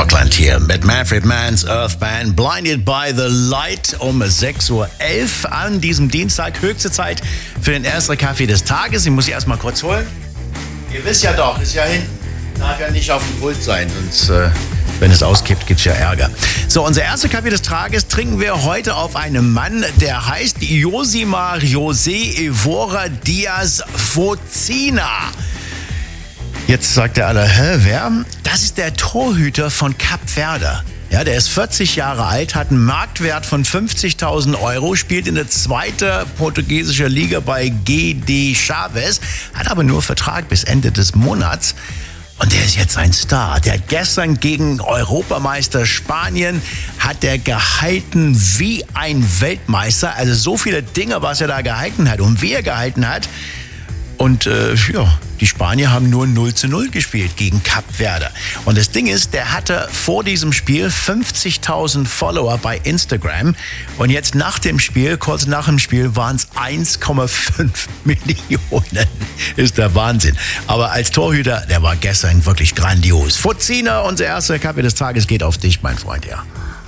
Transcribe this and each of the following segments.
Rockland hier mit Manfred Mann's Earth Band, Blinded by the Light um 6.11 Uhr an diesem Dienstag. Höchste Zeit für den ersten Kaffee des Tages. Ich muss sie erstmal kurz holen. Ihr wisst ja doch, ist ja hinten. Darf ja nicht auf dem Pult sein, sonst, wenn es auskippt, gibt's ja Ärger. So, unser erster Kaffee des Tages trinken wir heute auf einen Mann, der heißt Josimar José Evora Diaz Focina. Jetzt sagt der alle, wer? Das ist der Torhüter von Cap Verde. Ja, der ist 40 Jahre alt, hat einen Marktwert von 50.000 Euro, spielt in der zweiten portugiesischen Liga bei GD Chaves, hat aber nur Vertrag bis Ende des Monats. Und der ist jetzt ein Star. Der hat gestern gegen Europameister Spanien hat der gehalten wie ein Weltmeister. Also so viele Dinge, was er da gehalten hat und wie er gehalten hat. Und die Spanier haben nur 0:0 gespielt gegen Cap Verde. Und das Ding ist, der hatte vor diesem Spiel 50.000 Follower bei Instagram. Und jetzt nach dem Spiel, kurz nach dem Spiel, waren es 1,5 Millionen. Ist der Wahnsinn. Aber als Torhüter, der war gestern wirklich grandios. Focina, unser erster Kaffee des Tages, geht auf dich, mein Freund, ja.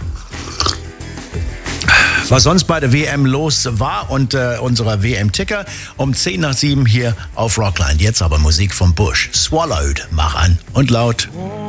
Was sonst bei der WM los war und unserer WM-Ticker um 6:10 hier auf Rockland. Jetzt aber Musik von Bush. Swallowed. Mach an und laut.